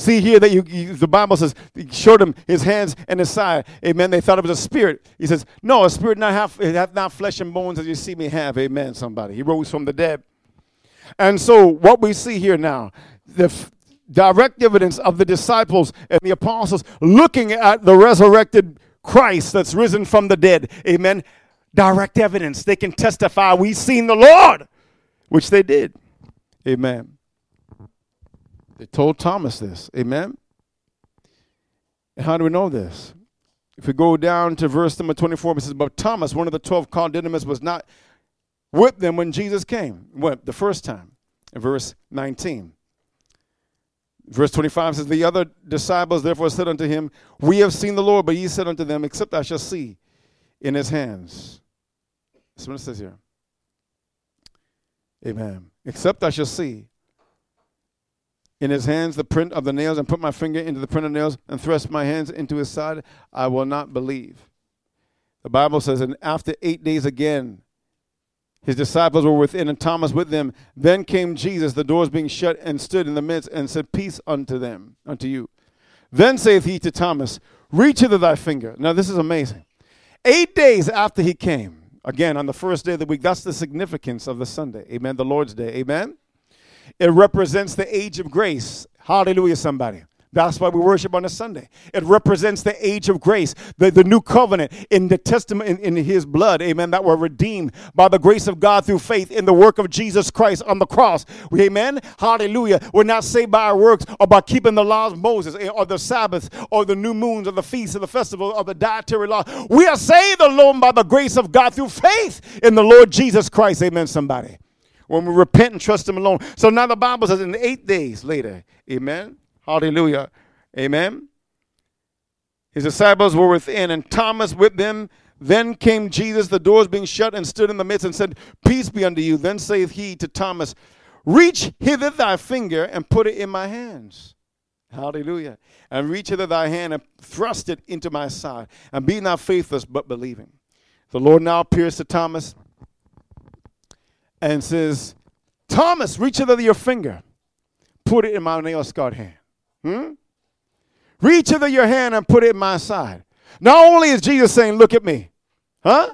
see here that the Bible says he showed him his hands and his side. Amen. They thought it was a spirit. He says, no, a spirit hath not flesh and bones as you see me have. Amen, somebody. He rose from the dead. And so what we see here now, the direct evidence of the disciples and the apostles looking at the resurrected Christ that's risen from the dead. Amen. Direct evidence. They can testify, we've seen the Lord, which they did. Amen. They told Thomas this. Amen. And how do we know this? If we go down to verse number 24, it says, but Thomas, one of the 12 called Didymus, was not with them when Jesus came. What? The first time. In verse 19. Verse 25 says, the other disciples therefore said unto him, we have seen the Lord, but he said unto them, except I shall see in his hands. That's what it says here. Amen. Except I shall see in his hands the print of the nails, and put my finger into the print of the nails, and thrust my hands into his side, I will not believe. The Bible says, and after 8 days again, his disciples were within, and Thomas with them. Then came Jesus, the doors being shut, and stood in the midst, and said, peace unto you. Then saith he to Thomas, reach hither thy finger. Now this is amazing. 8 days after he came, again, on the first day of the week, that's the significance of the Sunday. Amen, the Lord's Day. Amen. It represents the age of grace. Hallelujah, somebody. That's why we worship on a Sunday. It represents the age of grace, the new covenant in the testament, in his blood, amen, that we're redeemed by the grace of God through faith in the work of Jesus Christ on the cross. Amen. Hallelujah. We're not saved by our works or by keeping the laws of Moses or the Sabbath or the new moons or the feasts or the festival or the dietary law. We are saved alone by the grace of God through faith in the Lord Jesus Christ. Amen, somebody. When we repent and trust him alone. So now the Bible says in 8 days later, amen. Hallelujah. Amen. His disciples were within, and Thomas with them. Then came Jesus, the doors being shut, and stood in the midst, and said, peace be unto you. Then saith he to Thomas, reach hither thy finger, and put it in my hands. Hallelujah. And reach hither thy hand, and thrust it into my side. And be not faithless, but believing. The Lord now appears to Thomas, and says, Thomas, reach hither your finger. Put it in my nail-scarred hand. Reach hither your hand and put it in my side. Not only is Jesus saying, look at me. Huh?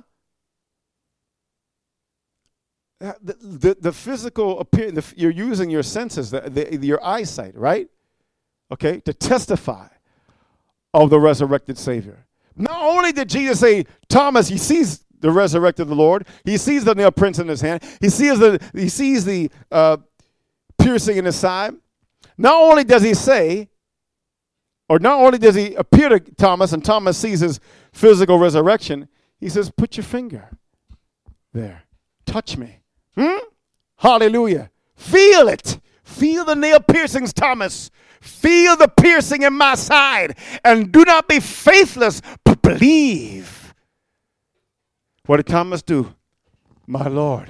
The physical appearance, you're using your senses, your eyesight, right? Okay, to testify of the resurrected Savior. Not only did Jesus say, Thomas, he sees the resurrected Lord. He sees the nail prints in his hand. He sees the piercing in his side. Not only does he say, or not only does he appear to Thomas, and Thomas sees his physical resurrection, he says, put your finger there. Touch me. Hallelujah. Feel it. Feel the nail piercings, Thomas. Feel the piercing in my side. And do not be faithless, but believe. What did Thomas do? My Lord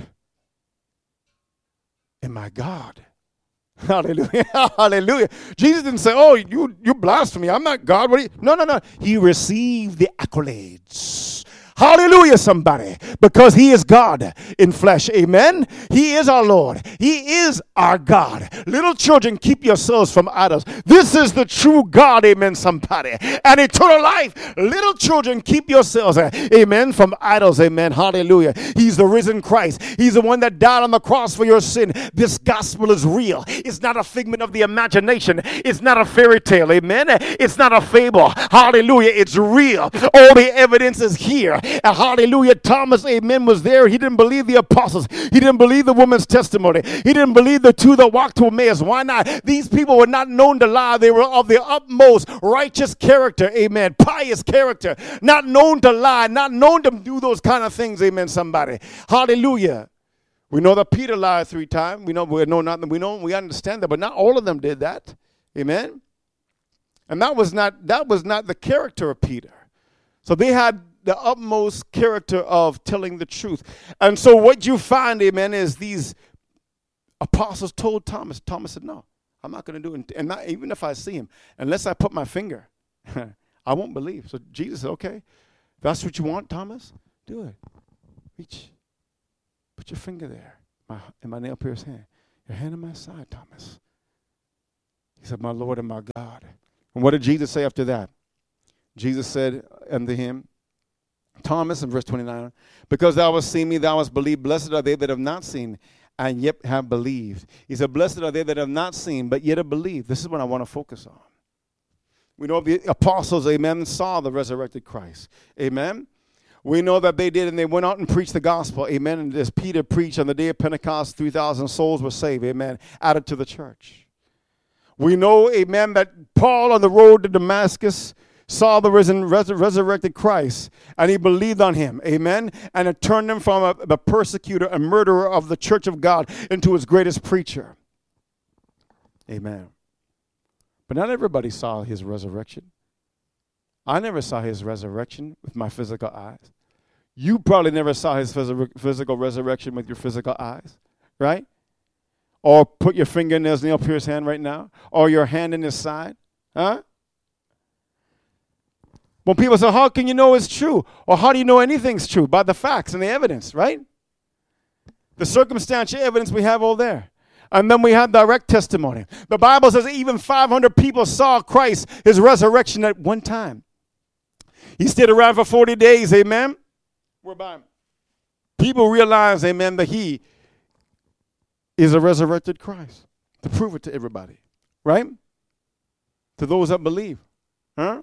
and my God. Hallelujah. Hallelujah. Jesus didn't say, oh, you blasphemy. I'm not God. No. He received the accolades. Hallelujah, somebody. Because he is God in flesh. Amen. He is our Lord. He is our God. Little children, keep yourselves from idols. This is the true God. Amen, somebody. And eternal life. Little children, keep yourselves, amen, from idols. Amen. Hallelujah. He's the risen Christ. He's the one that died on the cross for your sin. This gospel is real. It's not a figment of the imagination. It's not a fairy tale. Amen. It's not a fable. Hallelujah. It's real. All the evidence is here. Hallelujah. Thomas, amen, was there. He didn't believe the apostles. He didn't believe the woman's testimony. He didn't believe the two that walked to Emmaus. Why not? These people were not known to lie. They were of the utmost righteous character. Amen. Pious character. Not known to lie. Not known to do those kind of things. Amen, somebody. Hallelujah. We know that Peter lied 3 times. We understand that, but not all of them did that. Amen. And that was not the character of Peter. So they had the utmost character of telling the truth. And so what you find, amen, is these apostles told Thomas. Thomas said, no, I'm not going to do it. And not, even if I see him, unless I put my finger, I won't believe. So Jesus said, okay, if that's what you want, Thomas, do it. Reach. Put your finger there in my nail-pierced hand. Your hand in my side, Thomas. He said, my Lord and my God. And what did Jesus say after that? Jesus said unto him, Thomas, in verse 29, because thou hast seen me, thou hast believed. Blessed are they that have not seen and yet have believed. He said, blessed are they that have not seen, but yet have believed. This is what I want to focus on. We know the apostles, amen, saw the resurrected Christ. Amen. We know that they did, and they went out and preached the gospel. Amen. And as Peter preached on the day of Pentecost, 3,000 souls were saved. Amen. Added to the church. We know, amen, that Paul on the road to Damascus saw the resurrected Christ, and he believed on him, amen, and it turned him from a persecutor, a murderer of the church of God, into his greatest preacher, amen. But not everybody saw his resurrection. I never saw his resurrection with my physical eyes. You probably never saw his physical resurrection with your physical eyes, right? Or put your finger in his nail-pierced hand right now, or your hand in his side, huh? When people say, how can you know it's true? Or how do you know anything's true? By the facts and the evidence, right? The circumstantial evidence we have all there. And then we have direct testimony. The Bible says even 500 people saw Christ, his resurrection at one time. He stayed around for 40 days, amen? Whereby people realize, amen, that he is a resurrected Christ. To prove it to everybody, right? To those that believe, huh?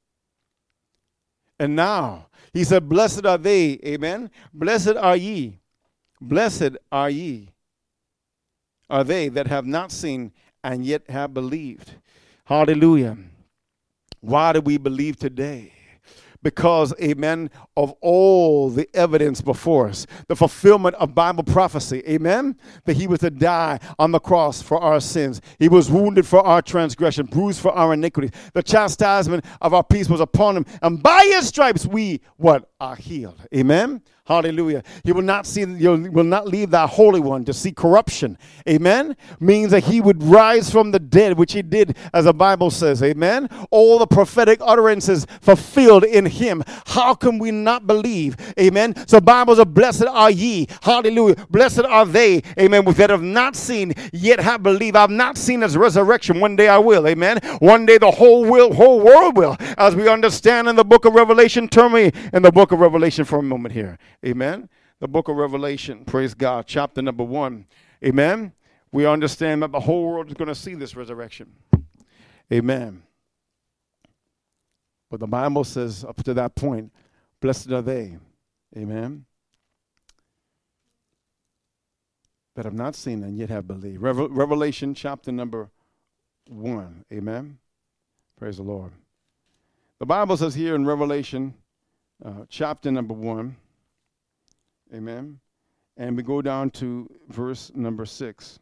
And now, he said, blessed are they, amen? Blessed are ye. Blessed are ye. Are they that have not seen and yet have believed. Hallelujah. Why do we believe today? Because, amen, of all the evidence before us, the fulfillment of Bible prophecy, amen, that he was to die on the cross for our sins. He was wounded for our transgression, bruised for our iniquities. The chastisement of our peace was upon him, and by his stripes we, what, are healed. Amen. Hallelujah. You will not leave thy Holy One to see corruption. Amen. Means that he would rise from the dead, which he did, as the Bible says. Amen. All the prophetic utterances fulfilled in him. How can we not believe? Amen. So Bible says, blessed are ye. Hallelujah. Blessed are they. Amen. That have not seen, yet have believed. I've not seen his resurrection. One day I will. Amen. One day the whole world will. As we understand in the book of Revelation, turn me in the book of Revelation for a moment here. Amen. The book of Revelation, praise God, chapter number 1. Amen. We understand that the whole world is going to see this resurrection. Amen. But the Bible says up to that point, blessed are they. Amen. That have not seen and yet have believed. Revelation chapter number 1. Amen. Praise the Lord. The Bible says here in Revelation chapter number 1. Amen. And we go down to verse number 6.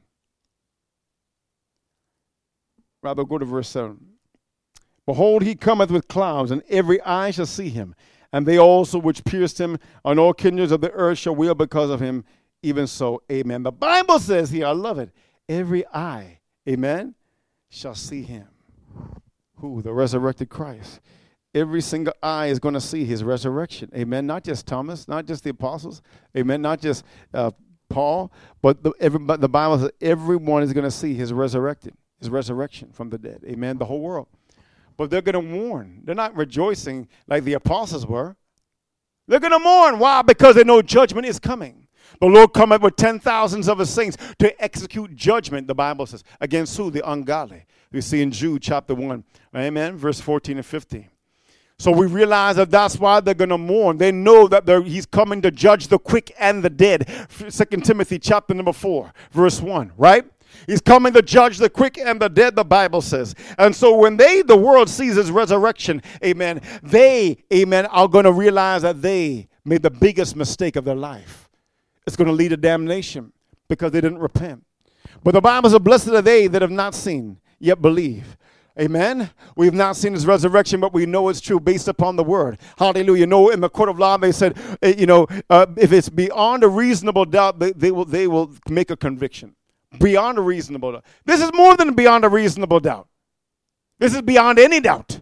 Rather, go to verse 7. Behold, he cometh with clouds, and every eye shall see him. And they also which pierced him, and all kindreds of the earth shall wail because of him. Even so, amen. The Bible says here, I love it, every eye, amen, shall see him. Who? The resurrected Christ. Every single eye is going to see his resurrection. Amen. Not just Thomas, not just the apostles. Amen. Not just Paul, but the Bible says everyone is going to see his resurrection from the dead. Amen. The whole world. But they're going to mourn. They're not rejoicing like the apostles were. They're going to mourn. Why? Because they know judgment is coming. The Lord cometh with 10,000s of his saints to execute judgment, the Bible says, against who? The ungodly. We see in Jude chapter 1. Amen. Verse 14 and 15. So we realize that that's why they're going to mourn. They know that he's coming to judge the quick and the dead. 2 Timothy chapter number 4, verse 1, right? He's coming to judge the quick and the dead, the Bible says. And so when the world sees his resurrection, amen, they, amen, are going to realize that they made the biggest mistake of their life. It's going to lead to damnation because they didn't repent. But the Bible says, blessed are they that have not seen, yet believe. Amen. We've not seen his resurrection, but we know it's true based upon the word. Hallelujah. No, in the court of law, they said, if it's beyond a reasonable doubt, they will make a conviction. Beyond a reasonable doubt. This is more than beyond a reasonable doubt. This is beyond any doubt.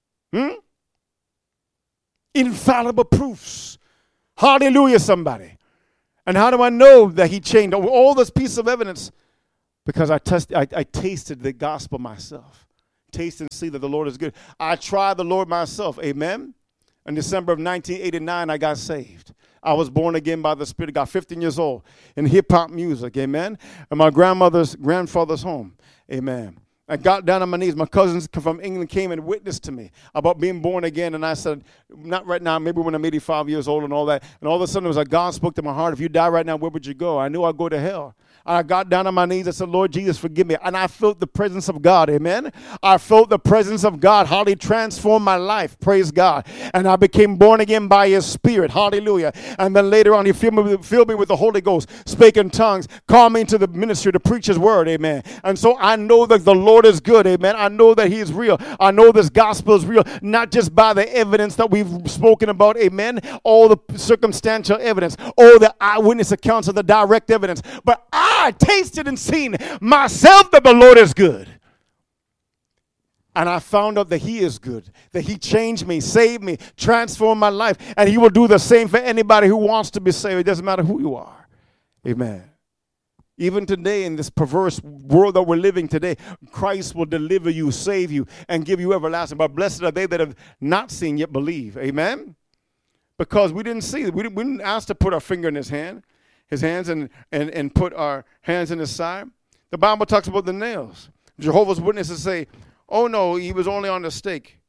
Infallible proofs. Hallelujah, somebody. And how do I know that he changed? All this piece of evidence. Because I tasted the gospel myself. Taste and see that the Lord is good. I tried the Lord myself. Amen. In December of 1989, I got saved. I was born again by the Spirit of God, 15 years old, in hip-hop music. Amen. In my grandfather's home. Amen. I got down on my knees. My cousins from England came and witnessed to me about being born again. And I said, not right now, maybe when I'm 85 years old and all that. And all of a sudden, it was like God spoke to my heart. If you die right now, where would you go? I knew I'd go to hell. And I got down on my knees. I said, Lord Jesus, forgive me. And I felt the presence of God. Amen. I felt the presence of God. How He transformed my life. Praise God. And I became born again by His Spirit. Hallelujah. And then later on, He filled me with the Holy Ghost, spake in tongues, called me into the ministry to preach His word. Amen. And so I know that the Lord is good. Amen. I know that He is real. I know this gospel is real, not just by the evidence that we've spoken about. Amen. All the circumstantial evidence, all the eyewitness accounts of the direct evidence. But I tasted and seen myself that the Lord is good. And I found out that He is good, that He changed me, saved me, transformed my life. And He will do the same for anybody who wants to be saved. It doesn't matter who you are. Amen. Even today in this perverse world that we're living today, Christ will deliver you, save you, and give you everlasting. But blessed are they that have not seen yet believe. Amen? Because we didn't see it. We didn't ask to put our finger in His hands and put our hands in His side. The Bible talks about the nails. Jehovah's Witnesses say, oh no, He was only on a stick.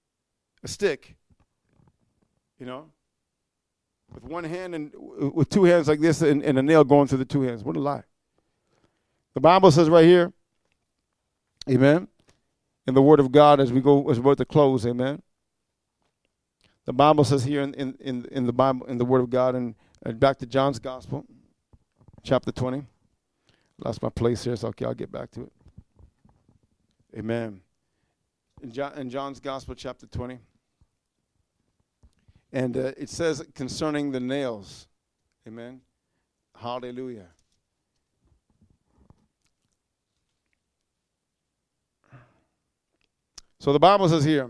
You know, with one hand and with two hands like this and a nail going through the two hands. What a lie. The Bible says right here, amen, in the Word of God as we're about to close, amen. The Bible says here in the Bible, in the Word of God, and back to John's Gospel, chapter 20. Lost my place here, so okay, I'll get back to it. Amen. In John's Gospel, chapter 20. And it says concerning the nails. Amen. Hallelujah. So the Bible says here,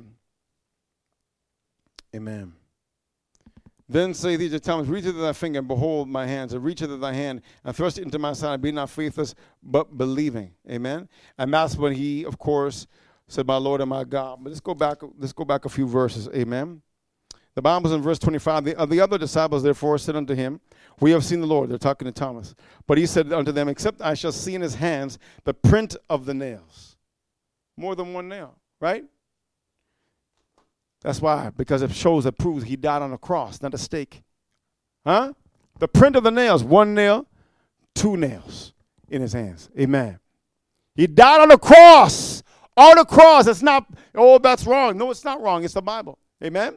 amen. Then say these to Thomas, reach into thy finger and behold my hands, and reach into thy hand and thrust it into my side, and be not faithless, but believing. Amen. And that's when he, of course, said, my Lord and my God. But let's go back a few verses. Amen. The Bible says in verse 25, the other disciples therefore said unto him, we have seen the Lord. They're talking to Thomas. But he said unto them, except I shall see in his hands the print of the nails. More than one nail. Right? That's why. Because it shows, it proves He died on a cross, not a stake. Huh? The print of the nails. One nail, two nails in His hands. Amen. He died on the cross. On the cross. It's not, oh, that's wrong. No, it's not wrong. It's the Bible. Amen.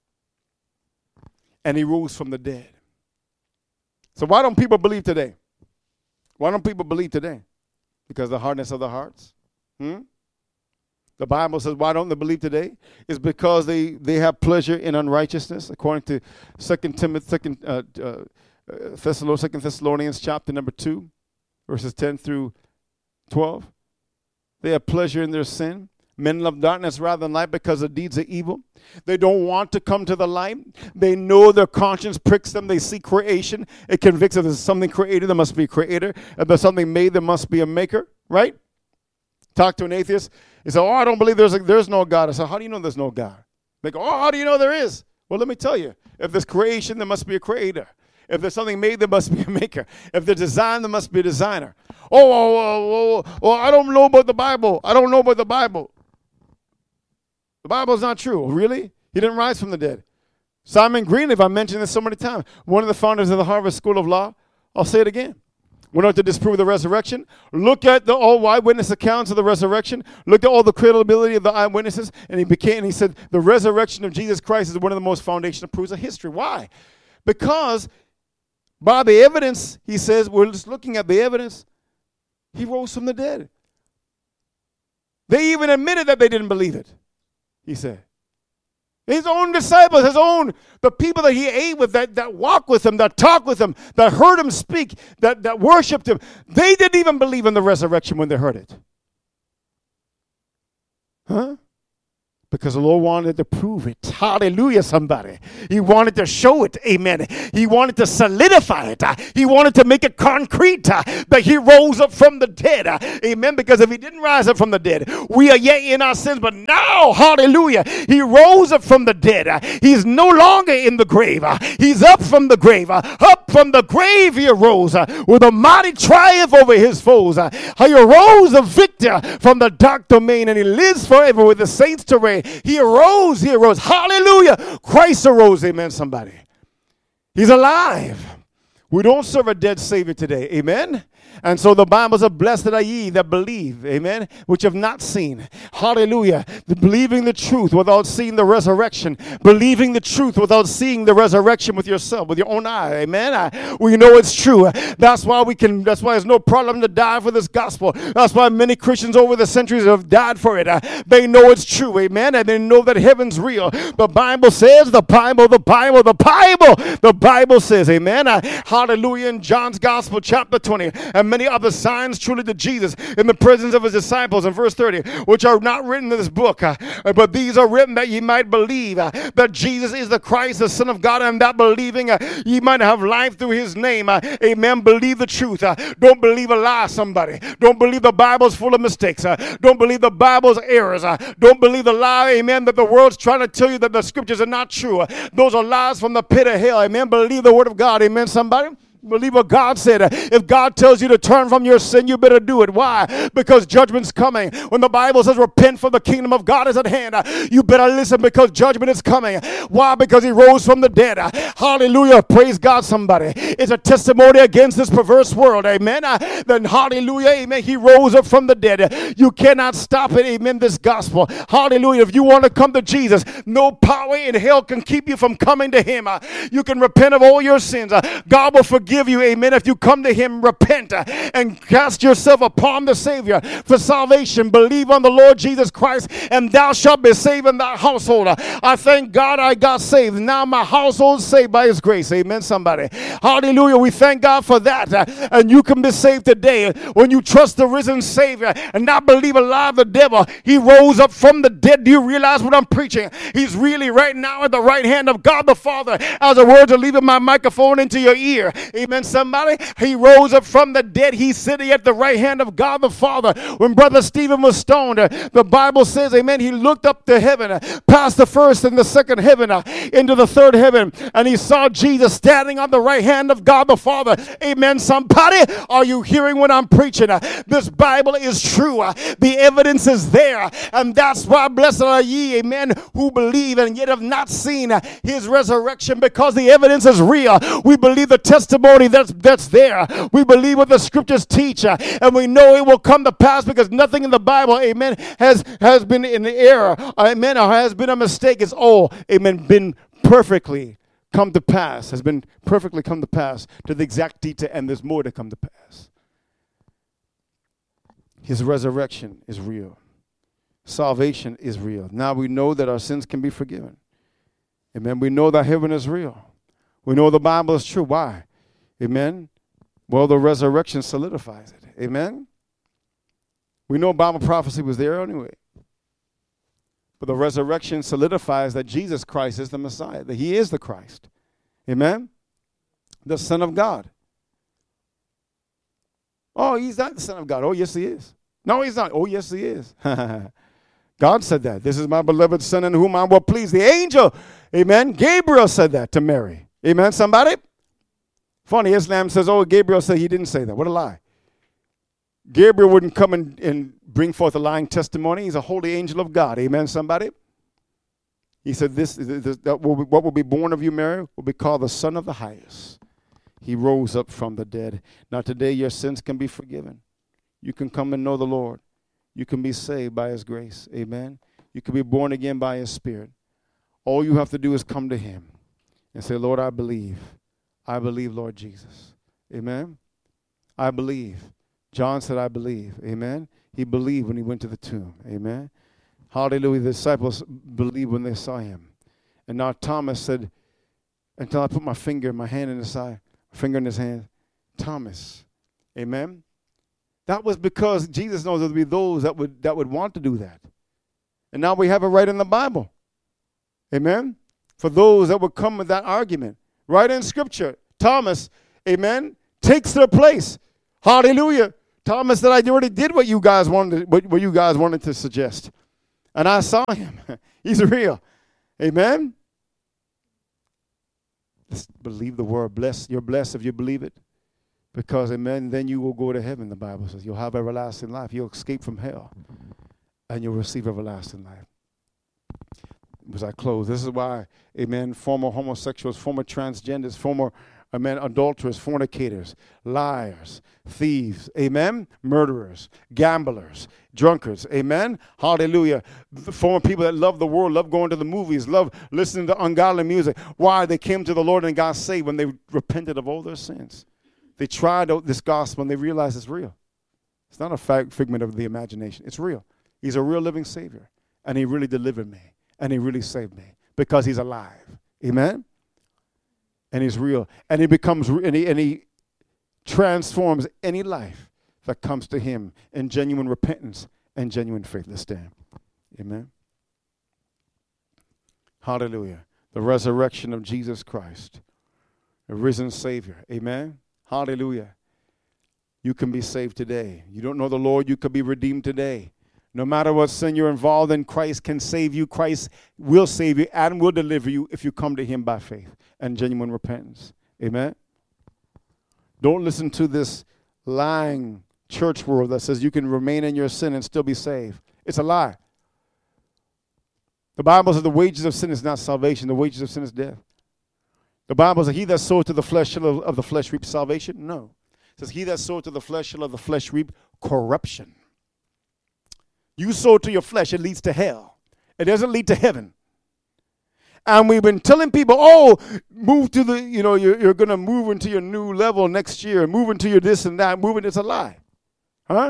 And He rose from the dead. So why don't people believe today? Why don't people believe today? Because of the hardness of the hearts. The Bible says, why don't they believe today? It's because they have pleasure in unrighteousness, according to 2 Thessalonians chapter number 2, verses 10 through 12. They have pleasure in their sin. Men love darkness rather than light because the deeds are evil. They don't want to come to the light. They know their conscience pricks them. They see creation. It convicts them. If there's something created, there must be a creator. If there's something made, there must be a maker. Right? Talk to an atheist. He said, oh, I don't believe there's no God. I said, how do you know there's no God? They go, oh, how do you know there is? Well, let me tell you. If there's creation, there must be a creator. If there's something made, there must be a maker. If there's design, there must be a designer. Oh, I don't know about the Bible. I don't know about the Bible. The Bible is not true. Really? He didn't rise from the dead. Simon Greenleaf, I mentioned this so many times, one of the founders of the Harvard School of Law. I'll say it again. Went out to disprove the resurrection. Look at the all eyewitness accounts of the resurrection. Look at all the credibility of the eyewitnesses. And he said the resurrection of Jesus Christ is one of the most foundational proofs of history. Why? Because by the evidence, he says, we're just looking at the evidence, He rose from the dead. They even admitted that they didn't believe it, he said. His own disciples, the people that He ate with, that walked with Him, that talked with Him, that heard Him speak, that worshiped Him, they didn't even believe in the resurrection when they heard it. Huh? Because the Lord wanted to prove it. Hallelujah, somebody. He wanted to show it. Amen. He wanted to solidify it. He wanted to make it concrete that he rose up from the dead. Amen. Because if he didn't rise up from the dead, we are yet in our sins. But now, hallelujah, he rose up from the dead. He's no longer in the grave. He's up from the grave. Up from the grave he arose with a mighty triumph over his foes. He arose a victor from the dark domain, and he lives forever with the saints to reign. He arose. Hallelujah. Christ arose. Amen, somebody. He's alive. We don't serve a dead Savior today. Amen. And so the Bible says, blessed are ye that believe, amen, which have not seen. Hallelujah. Believing the truth without seeing the resurrection. Believing the truth without seeing the resurrection with yourself, with your own eye. Amen. We know it's true. That's why there's no problem to die for this gospel. That's why many Christians over the centuries have died for it. They know it's true. Amen. And they know that heaven's real. The Bible says, the Bible says, amen. Hallelujah. In John's Gospel, chapter 20. And many other signs truly did Jesus in the presence of his disciples in verse 30, which are not written in this book, but these are written that ye might believe that Jesus is the Christ, the Son of God, and that believing ye might have life through his name. Amen. Believe the truth. Don't believe a lie, somebody. Don't believe the Bible's full of mistakes. Don't believe the Bible's errors. Don't believe the lie, amen, that the world's trying to tell you that the scriptures are not true. Those are lies from the pit of hell. Amen. Believe the word of God. Amen, somebody. Believe what God said. If God tells you to turn from your sin, you better do it. Why? Because judgment's coming. When the Bible says repent, for the kingdom of God is at hand, you better listen, because judgment is coming. Why? Because he rose from the dead. Hallelujah. Praise God, somebody. It's a testimony against this perverse world. Amen. Then hallelujah. Amen. He rose up from the dead. You cannot stop it. Amen. This gospel. Hallelujah. If you want to come to Jesus, no power in hell can keep you from coming to him. You can repent of all your sins. God will forgive you, amen, if you come to him, repent, and cast yourself upon the Savior for salvation. Believe on the Lord Jesus Christ, and thou shalt be saved in thy household. I thank God I got saved. Now my household is saved by his grace. Amen, somebody. Hallelujah. We thank God for that. And you can be saved today when you trust the risen Savior and not believe a lie of the devil. He rose up from the dead. Do you realize what I'm preaching? He's really right now at the right hand of God the Father. As a word to leaving my microphone into your ear. Amen, somebody. He rose up from the dead. He's sitting at the right hand of God the Father. When Brother Stephen was stoned, the Bible says, amen, he looked up to heaven, past the first and the second heaven, into the third heaven, and he saw Jesus standing on the right hand of God the Father. Amen, somebody. Are you hearing what I'm preaching? This Bible is true. The evidence is there, and that's why blessed are ye, amen, who believe and yet have not seen his resurrection, because the evidence is real. We believe the testimony that's there. We believe what the scriptures teach, and we know it will come to pass, because nothing in the Bible, amen, has been in error, amen, or has been a mistake. It's all, amen, been perfectly come to pass, has been perfectly come to pass to the exact detail, and there's more to come to pass. His resurrection is real. Salvation is real. Now we know that our sins can be forgiven. Amen. We know that heaven is real. We know the Bible is true. Why? Amen. Well, the resurrection solidifies it. Amen. We know Bible prophecy was there anyway. But the resurrection solidifies that Jesus Christ is the Messiah, that he is the Christ. Amen. The Son of God. Oh, he's not the Son of God. Oh, yes, he is. No, he's not. Oh, yes, he is. God said that. This is my beloved Son in whom I will please. The angel, amen, Gabriel said that to Mary. Amen, somebody? Funny, Islam says, oh, Gabriel said he didn't say that. What a lie. Gabriel wouldn't come and bring forth a lying testimony. He's a holy angel of God. Amen, somebody? He said, what will be born of you, Mary, will be called the Son of the Highest. He rose up from the dead. Now today your sins can be forgiven. You can come and know the Lord. You can be saved by his grace. Amen. You can be born again by his Spirit. All you have to do is come to him and say, Lord, I believe. I believe, Lord Jesus. Amen. I believe. John said, I believe. Amen. He believed when he went to the tomb. Amen. Hallelujah. The disciples believed when they saw him. And now Thomas said, until I put my finger, my hand in his side, finger in his hand, Thomas. Amen. That was because Jesus knows there would be those that would want to do that. And now we have it right in the Bible. Amen. For those that would come with that argument. Right in Scripture, Thomas, amen, takes their place. Hallelujah. Thomas said, I already did what you guys wanted to suggest. And I saw him. He's real. Amen. Just believe the word. You're blessed if you believe it. Because, amen, then you will go to heaven, the Bible says. You'll have everlasting life. You'll escape from hell. And you'll receive everlasting life. As I close, this is why, amen, former homosexuals, former transgenders, former, amen, adulterers, fornicators, liars, thieves, amen, murderers, gamblers, drunkards, amen, hallelujah, former people that love the world, love going to the movies, love listening to ungodly music. Why? They came to the Lord and got saved when they repented of all their sins. They tried out this gospel and they realized it's real. It's not a figment of the imagination. It's real. He's a real living Savior, and he really delivered me. And he really saved me because he's alive. Amen? And he's real. And he becomes, and he transforms any life that comes to him in genuine repentance and genuine faith. Let's stand. Amen? Hallelujah. The resurrection of Jesus Christ, the risen Savior. Amen? Hallelujah. You can be saved today. You don't know the Lord, you could be redeemed today. No matter what sin you're involved in, Christ can save you. Christ will save you and will deliver you if you come to him by faith and genuine repentance. Amen? Don't listen to this lying church world that says you can remain in your sin and still be saved. It's a lie. The Bible says the wages of sin is not salvation. The wages of sin is death. The Bible says he that soweth to the flesh shall of the flesh reap salvation. No. It says he that soweth to the flesh shall of the flesh reap corruption. You sow to your flesh, it leads to hell. It doesn't lead to heaven. And we've been telling people, move to the, you're going to move into your new level next year, move into your this and that, it's a lie. Huh?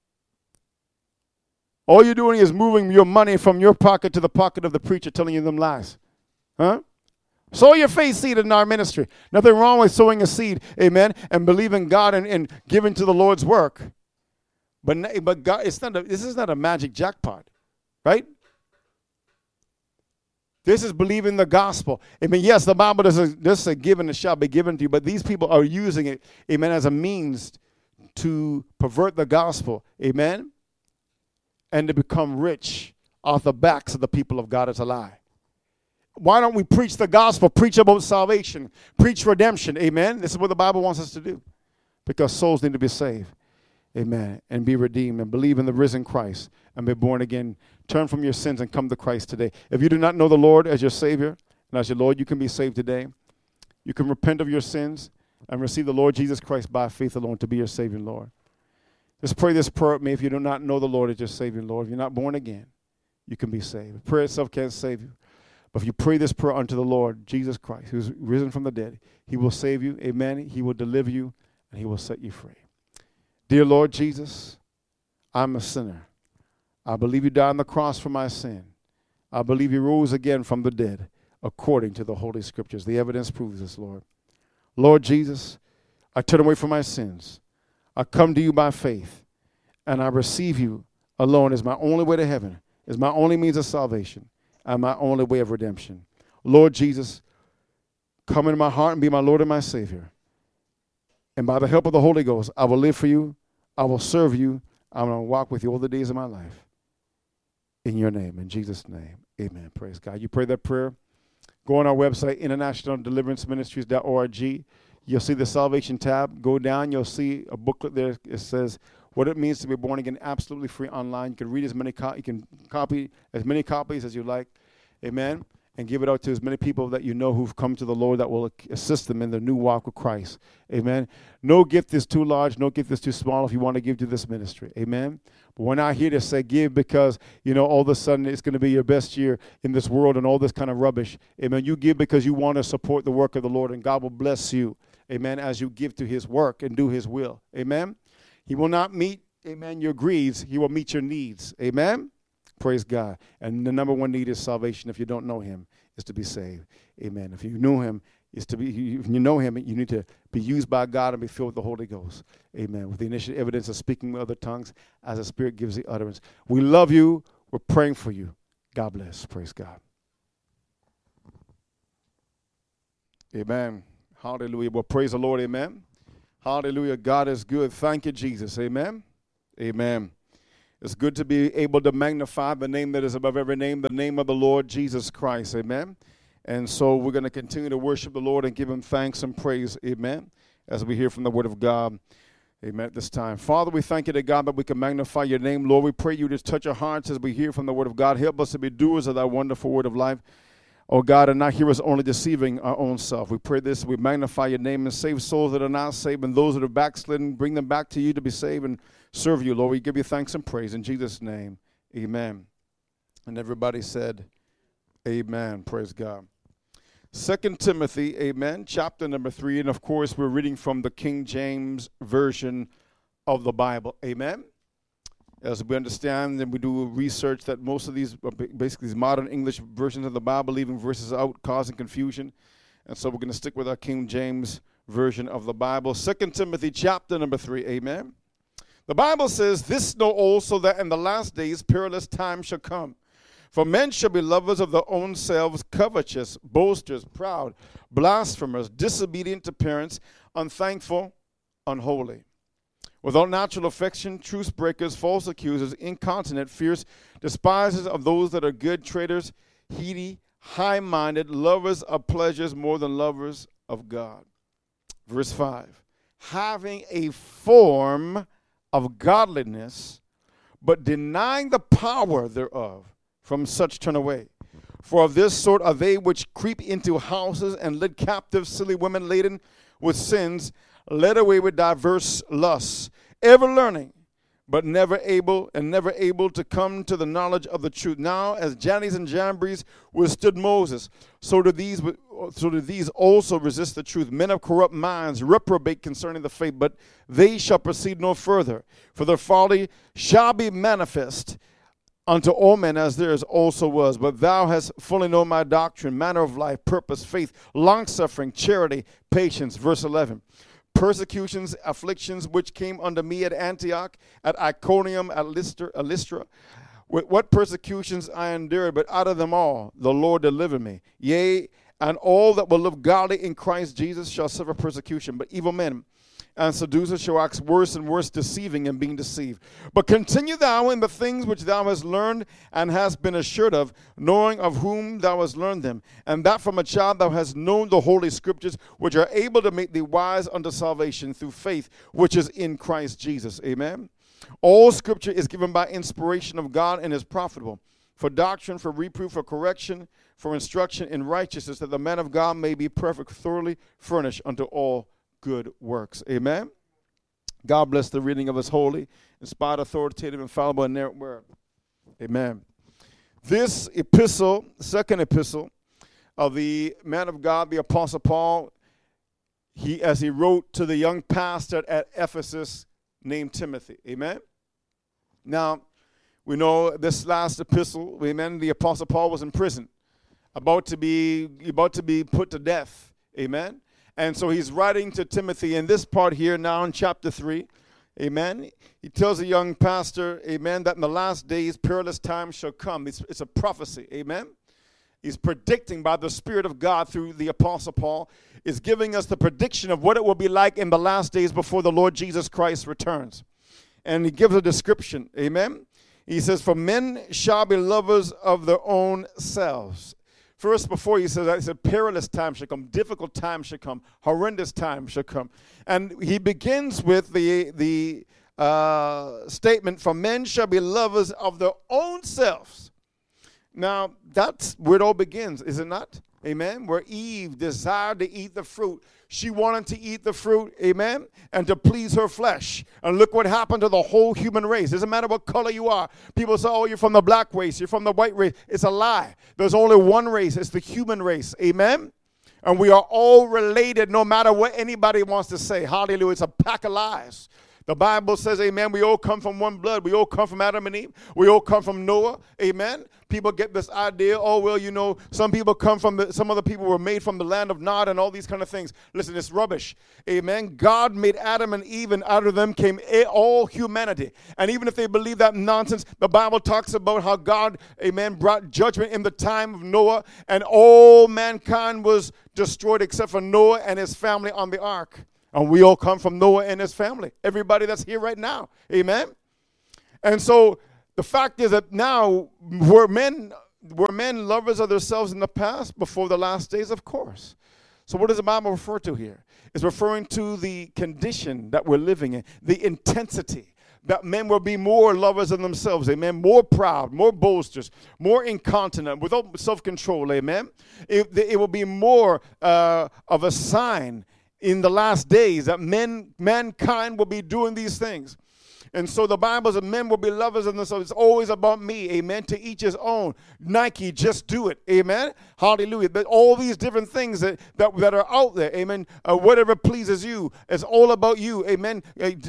All you're doing is moving your money from your pocket to the pocket of the preacher telling you them lies. Huh? Sow your faith seed in our ministry. Nothing wrong with sowing a seed, amen, and believing God and giving to the Lord's work. But God, this is not a magic jackpot, right? This is believing the gospel. I mean, yes, the Bible does say given it shall be given to you, but these people are using it, amen, as a means to pervert the gospel, amen, and to become rich off the backs of the people of God. It's a lie. Why don't we preach the gospel, preach about salvation, preach redemption, amen? This is what the Bible wants us to do because souls need to be saved. Amen. And be redeemed and believe in the risen Christ and be born again. Turn from your sins and come to Christ today. If you do not know the Lord as your Savior and as your Lord, you can be saved today. You can repent of your sins and receive the Lord Jesus Christ by faith alone to be your Savior and Lord. Just pray this prayer with me. If you do not know the Lord as your Savior and Lord, if you're not born again, you can be saved. Prayer itself can't save you. But if you pray this prayer unto the Lord Jesus Christ, who's risen from the dead, he will save you. Amen. He will deliver you and he will set you free. Dear Lord Jesus, I'm a sinner. I believe you died on the cross for my sin. I believe you rose again from the dead according to the Holy Scriptures. The evidence proves this, Lord. Lord Jesus, I turn away from my sins. I come to you by faith, and I receive you alone as my only way to heaven, as my only means of salvation, and my only way of redemption. Lord Jesus, come into my heart and be my Lord and my Savior. And by the help of the Holy Ghost, I will live for you. I will serve you. I'm going to walk with you all the days of my life. In your name, in Jesus' name, amen. Praise God. You pray that prayer. Go on our website, internationaldeliveranceministries.org. You'll see the salvation tab. Go down. You'll see a booklet there. It says what it means to be born again, absolutely free online. You can read you can copy as many copies as you like. Amen. And give it out to as many people that you know who've come to the Lord that will assist them in their new walk with Christ. Amen. No gift is too large. No gift is too small if you want to give to this ministry. Amen. But we're not here to say give because, all of a sudden it's going to be your best year in this world and all this kind of rubbish. Amen. You give because you want to support the work of the Lord, and God will bless you. Amen. As you give to his work and do his will. Amen. He will not meet, amen, your greeds. He will meet your needs. Amen. Praise God. And the number one need is salvation. If you don't know him, is to be saved. Amen. If you know him, if you know him, you need to be used by God and be filled with the Holy Ghost. Amen. With the initial evidence of speaking with other tongues as the Spirit gives the utterance. We love you. We're praying for you. God bless. Praise God. Amen. Hallelujah. Well, praise the Lord. Amen. Hallelujah. God is good. Thank you, Jesus. Amen. Amen. It's good to be able to magnify the name that is above every name, the name of the Lord Jesus Christ. Amen. And so we're going to continue to worship the Lord and give him thanks and praise. Amen. As we hear from the word of God. Amen. At this time. Father, we thank you to God that we can magnify your name. Lord, we pray you to touch our hearts as we hear from the word of God. Help us to be doers of that wonderful word of life. Oh God, and not hearers only deceiving our own self. We pray this, we magnify your name and save souls that are not saved, and those that are backslidden, bring them back to you to be saved and serve you, Lord. We give you thanks and praise in Jesus' name. Amen. And everybody said, amen. Praise God. 2 Timothy, amen, chapter number 3. And of course, we're reading from the King James Version of the Bible. Amen. As we understand and we do research that most of these, basically these modern English versions of the Bible, leaving verses out, causing confusion. And so we're going to stick with our King James Version of the Bible. 2 Timothy chapter number 3, amen. The Bible says, "This know also that in the last days perilous times shall come. For men shall be lovers of their own selves, covetous, boasters, proud, blasphemers, disobedient to parents, unthankful, unholy. Without natural affection, truce breakers, false accusers, incontinent, fierce, despisers of those that are good, traitors, heady, high-minded, lovers of pleasures more than lovers of God." Verse 5, "Having a form of godliness, but denying the power thereof, from such turn away. For of this sort are they which creep into houses and lead captive silly women laden with sins, led away with diverse lusts, ever learning, but never able to come to the knowledge of the truth. Now, as Jannes and Jambres withstood Moses, so do these also resist the truth. Men of corrupt minds reprobate concerning the faith, but they shall proceed no further. For their folly shall be manifest unto all men, as theirs also was. But thou hast fully known my doctrine, manner of life, purpose, faith, longsuffering, charity, patience." Verse 11. "Persecutions, afflictions, which came unto me at Antioch, at Iconium, at Lystra. With what persecutions I endured, but out of them all the Lord delivered me. Yea, and all that will live godly in Christ Jesus shall suffer persecution. But evil men and seducers shall wax worse and worse, deceiving and being deceived. But continue thou in the things which thou hast learned and hast been assured of, knowing of whom thou hast learned them, and that from a child thou hast known the holy scriptures, which are able to make thee wise unto salvation through faith, which is in Christ Jesus." Amen. "All scripture is given by inspiration of God and is profitable for doctrine, for reproof, for correction, for instruction in righteousness, that the man of God may be perfect, thoroughly furnished unto all good works." Amen. God bless the reading of his holy, inspired, authoritative, infallible, and inerrant word. Amen. This epistle, second epistle of the man of God, the Apostle Paul, as he wrote to the young pastor at Ephesus named Timothy. Amen. Now, we know this last epistle, amen, the Apostle Paul was in prison, about to be put to death. Amen. And so he's writing to Timothy in this part here now in chapter 3. Amen. He tells the young pastor, amen, that in the last days perilous times shall come. It's a prophecy. Amen. He's predicting by the Spirit of God through the Apostle Paul, is giving us the prediction of what it will be like in the last days before the Lord Jesus Christ returns. And he gives a description. Amen. He says, "For men shall be lovers of their own selves." First, before he says that, he said, perilous times shall come, difficult times shall come, horrendous times shall come. And he begins with the statement, "For men shall be lovers of their own selves." Now, that's where it all begins, is it not? Amen. Where Eve desired to eat the fruit. She wanted to eat the fruit, amen, and to please her flesh. And look what happened to the whole human race. It doesn't matter what color you are. People say, "Oh, you're from the black race, you're from the white race." It's a lie. There's only one race. It's the human race, amen. And we are all related no matter what anybody wants to say. Hallelujah. It's a pack of lies. The Bible says, amen, we all come from one blood. We all come from Adam and Eve. We all come from Noah, amen. People get this idea, oh, well, you know, some other people were made from the land of Nod and all these kind of things. Listen, it's rubbish. Amen. God made Adam and Eve, and out of them came all humanity. And even if they believe that nonsense, the Bible talks about how God, amen, brought judgment in the time of Noah, and all mankind was destroyed except for Noah and his family on the ark. And we all come from Noah and his family. Everybody that's here right now. Amen. And so the fact is that now were men lovers of themselves in the past before the last days? Of course. So what does the Bible refer to here? It's referring to the condition that we're living in, the intensity. That men will be more lovers of themselves, amen, more proud, more boasters, more incontinent, without self-control, amen. It will be more of a sign in the last days that mankind will be doing these things. And so the Bible says men will be lovers of themselves. It's always about me, amen, to each his own. Nike, just do it, amen, hallelujah. But all these different things that are out there, amen, whatever pleases you, it's all about you, amen,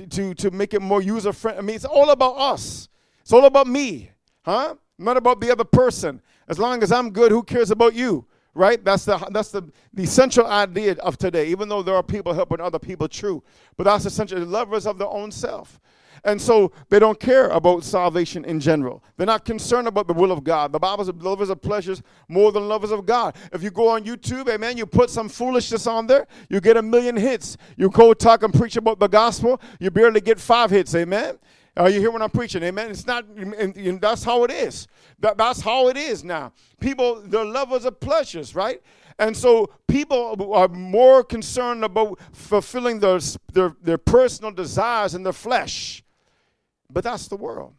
to make it more user-friendly. I mean, it's all about us. It's all about me, huh? Not about the other person. As long as I'm good, who cares about you? Right? That's the central idea of today, even though there are people helping other people, true. But that's essentially lovers of their own self. And so they don't care about salvation in general. They're not concerned about the will of God. The Bible says lovers of pleasures more than lovers of God. If you go on YouTube, amen, you put some foolishness on there, you get 1 million hits. You go talk and preach about the gospel, you barely get 5 hits, amen. You hear what I'm preaching, amen? It's not, and that's how it is. That's how it is now. People, they're lovers of pleasures, right? And so people are more concerned about fulfilling their personal desires in their flesh. But that's the world.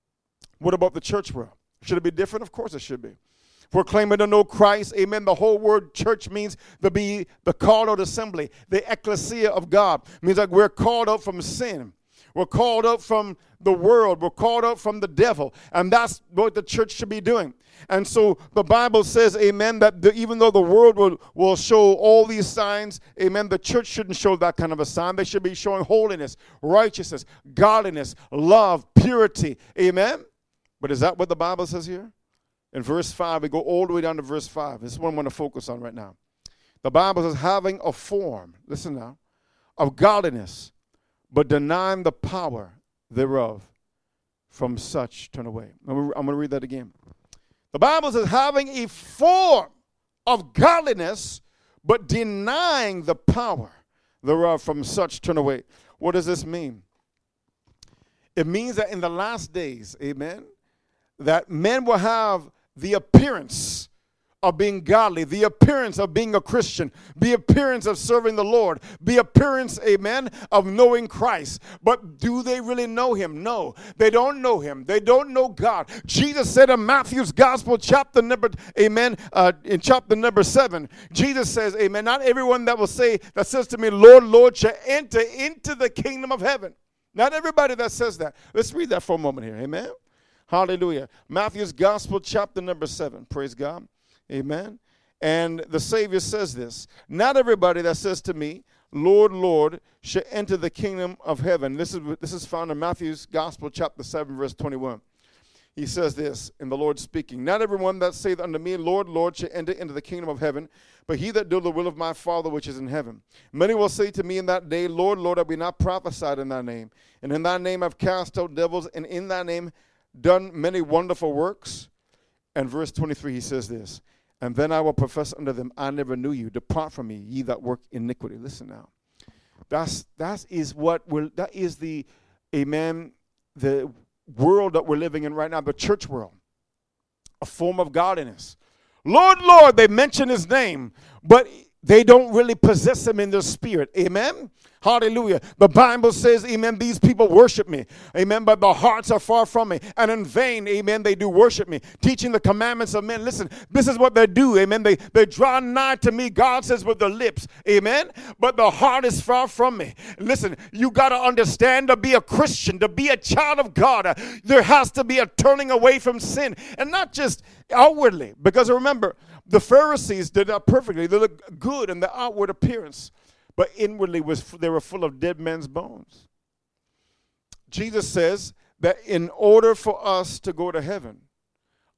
What about the church world? Should it be different? Of course it should be. If we're claiming to know Christ, amen, the whole word church means to be the called out assembly, the ecclesia of God. It means like we're called out from sin. We're called out from the world. We're called out from the devil. And that's what the church should be doing. And so the Bible says, amen, that even though the world will show all these signs, amen, the church shouldn't show that kind of a sign. They should be showing holiness, righteousness, godliness, love, purity, amen. But is that what the Bible says here? In verse 5, we go all the way down to verse 5. This is what I'm going to focus on right now. The Bible says, having a form, listen now, of godliness, but denying the power thereof, from such turn away. I'm going to read that again. The Bible says, having a form of godliness, but denying the power thereof, from such turn away. What does this mean? It means that in the last days, amen, that men will have the appearance of being godly, the appearance of being a Christian, the appearance of serving the Lord, the appearance, amen, of knowing Christ. But do they really know him? No, they don't know him. They don't know God. Jesus said in Matthew's gospel, chapter number 7, Jesus says, amen, not everyone that says to me, Lord, Lord, shall enter into the kingdom of heaven. Not everybody that says that. Let's read that for a moment here, amen. Hallelujah. Matthew's gospel, chapter number 7, praise God. Amen. And the Savior says this, not everybody that says to me, Lord, Lord, shall enter the kingdom of heaven. This is found in Matthew's Gospel, chapter 7, verse 21. He says this, and the Lord speaking, not everyone that saith unto me, Lord, Lord, shall enter into the kingdom of heaven, but he that doeth the will of my Father which is in heaven. Many will say to me in that day, Lord, Lord, have we not prophesied in thy name? And in thy name have cast out devils, and in thy name done many wonderful works. And verse 23, he says this, and then I will profess unto them, I never knew you. Depart from me, ye that work iniquity. Listen now. That is the, amen, the world that we're living in right now, the church world. A form of godliness. Lord, Lord, they mention his name, but they don't really possess him in their spirit. Amen? Hallelujah. The Bible says, amen, these people worship me. Amen, but the hearts are far from me. And in vain, amen, they do worship me. Teaching the commandments of men. Listen, this is what they do. Amen. They draw nigh to me, God says, with their lips. Amen. But the heart is far from me. Listen, you got to understand, to be a Christian, to be a child of God, there has to be a turning away from sin. And not just outwardly. Because remember, the Pharisees did that perfectly. They looked good in the outward appearance. But inwardly they were full of dead men's bones. Jesus says that in order for us to go to heaven,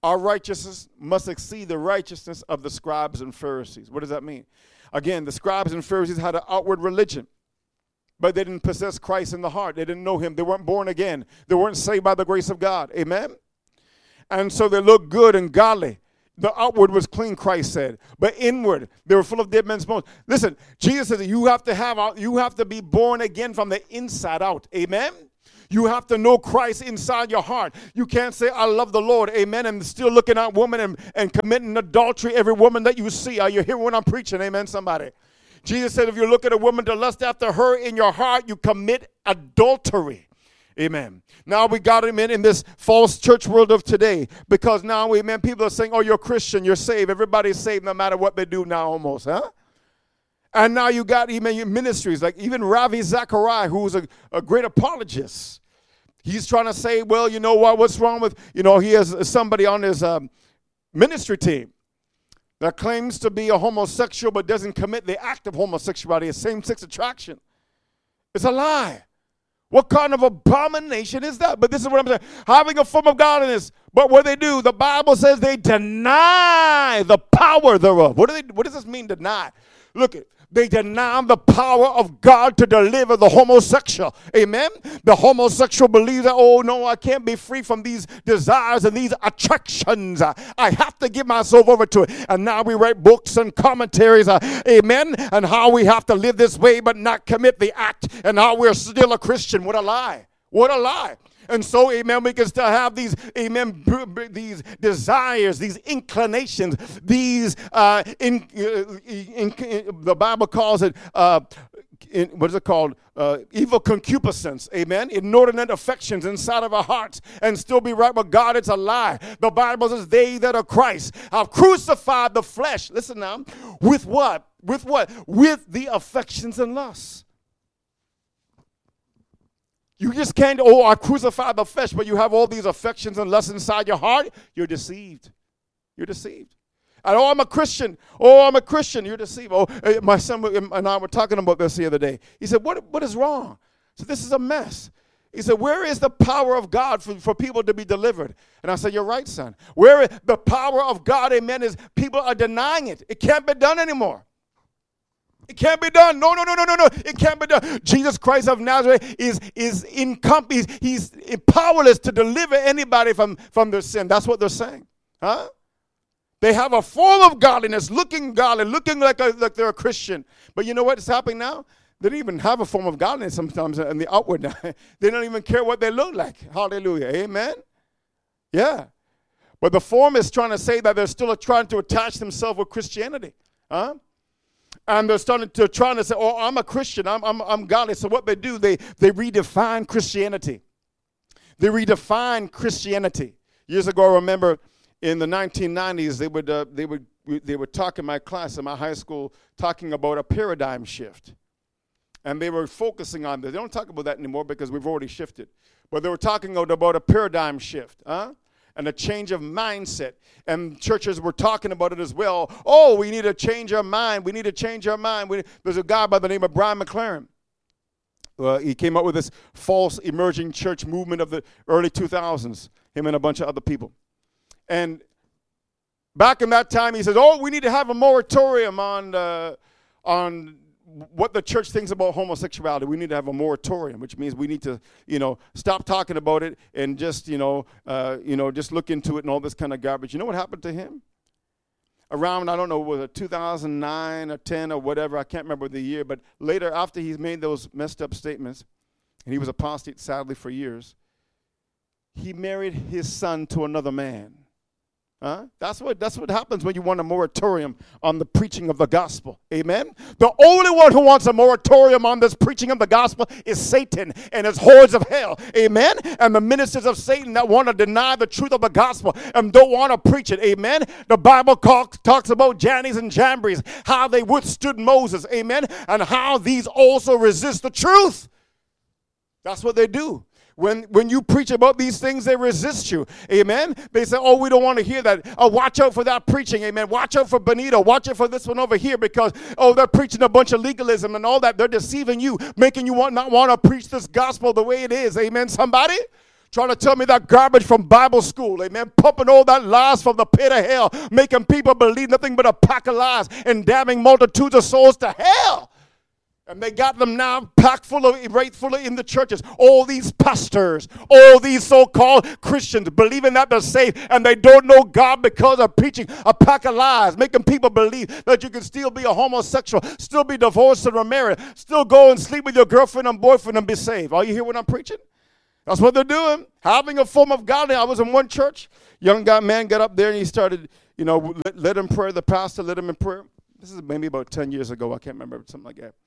Our righteousness must exceed the righteousness of the scribes and Pharisees. What does that mean? Again, the scribes and Pharisees had an outward religion, but they didn't possess Christ in the heart. They didn't know him. They weren't born again. They weren't saved by the grace of God. Amen? And so they looked good and godly. The outward was clean, Christ said, but inward, they were full of dead men's bones. Listen, Jesus says you have to be born again from the inside out. Amen? You have to know Christ inside your heart. You can't say, I love the Lord, amen, and still looking at women and committing adultery every woman that you see. Are you hearing what I'm preaching? Amen, somebody. Jesus said, if you look at a woman to lust after her in your heart, you commit adultery. Amen. Now we got him in this false church world of today, because now, amen, people are saying, oh, you're Christian, you're saved. Everybody's saved no matter what they do now almost, huh? And now you got even ministries, like even Ravi Zachariah, who's a great apologist. He's trying to say, well, you know what, what's wrong with, he has somebody on his ministry team that claims to be a homosexual but doesn't commit the act of homosexuality, a same-sex attraction. It's a lie. What kind of abomination is that? But this is what I'm saying. Having a form of godliness, but what they do, the Bible says they deny the power thereof. What does this mean, deny? Look, they deny the power of God to deliver the homosexual. Amen? The homosexual believes that, oh, no, I can't be free from these desires and these attractions. I have to give myself over to it. And now we write books and commentaries, amen, and how we have to live this way but not commit the act, and how we're still a Christian. What a lie. What a lie. And so, amen, we can still have these, amen, these desires, these inclinations, these, the Bible calls it, what is it called? Evil concupiscence, amen, inordinate affections inside of our hearts, and still be right with God. It's a lie. The Bible says they that are Christ have crucified the flesh. Listen now, with what? With what? With the affections and lusts. You just can't, I crucified the flesh, but you have all these affections and lusts inside your heart. You're deceived. You're deceived. And, I'm a Christian. I'm a Christian. You're deceived. My son and I were talking about this the other day. He said, what is wrong? So this is a mess. He said, where is the power of God for people to be delivered? And I said, you're right, son. Where is the power of God, amen, is people are denying it. It can't be done anymore. It can't be done. No. It can't be done. Jesus Christ of Nazareth is he's powerless to deliver anybody from their sin. That's what they're saying. Huh? They have a form of godliness, looking godly, looking like they're a Christian. But you know what is happening now? They don't even have a form of godliness sometimes in the outward now. They don't even care what they look like. Hallelujah. Amen? Yeah. But the form is trying to say that they're still trying to attach themselves with Christianity. Huh? And they're trying to say, I'm a Christian, I'm godly. So what they do, they redefine Christianity. They redefine Christianity. Years ago, I remember in the 1990s, they would talk in my class in my high school, talking about a paradigm shift. And they were focusing on this. They don't talk about that anymore because we've already shifted. But they were talking about a paradigm shift. And a change of mindset. And churches were talking about it as well. Oh, we need to change our mind. We need to change our mind. There's a guy by the name of Brian McLaren. He came up with this false emerging church movement of the early 2000s, him and a bunch of other people. And back in that time, he says, we need to have a moratorium on what the church thinks about homosexuality. We need to have a moratorium, which means we need to, stop talking about it and just, just look into it and all this kind of garbage. You know what happened to him? Around, I don't know, was it 2009 or 10 or whatever, I can't remember the year, but later after he's made those messed up statements, and he was apostate sadly for years, he married his son to another man. That's what happens when you want a moratorium on the preaching of the gospel. Amen? The only one who wants a moratorium on this preaching of the gospel is Satan and his hordes of hell. Amen? And the ministers of Satan that want to deny the truth of the gospel and don't want to preach it. Amen? The Bible talks about Jannes and Jambres, how they withstood Moses. Amen? And how these also resist the truth. That's what they do. When you preach about these things, they resist you. Amen? They say, we don't want to hear that. Watch out for that preaching. Amen? Watch out for Benito. Watch out for this one over here because, they're preaching a bunch of legalism and all that. They're deceiving you, making you not want to preach this gospel the way it is. Amen, somebody? trying to tell me that garbage from Bible school, amen, pumping all that lies from the pit of hell, making people believe nothing but a pack of lies and damning multitudes of souls to hell. And they got them now packed full of, rightfully in the churches. All these pastors, all these so-called Christians believing that they're saved, and they don't know God because of preaching a pack of lies, making people believe that you can still be a homosexual, still be divorced and remarried, still go and sleep with your girlfriend and boyfriend and be saved. Are you hear what I'm preaching? That's what they're doing. Having a form of godliness. I was in one church. Young man got up there and he started, led him prayer. The pastor led him in prayer. This is maybe about 10 years ago. I can't remember, something like that.